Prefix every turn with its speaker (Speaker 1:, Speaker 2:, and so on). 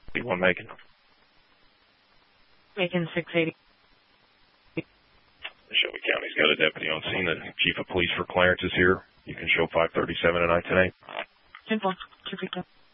Speaker 1: One Macon.
Speaker 2: Macon 680.
Speaker 1: Shelby County's got a deputy on scene. The chief of police for Clarence is here. You can show 537 tonight.
Speaker 2: 10-4, 2 feet.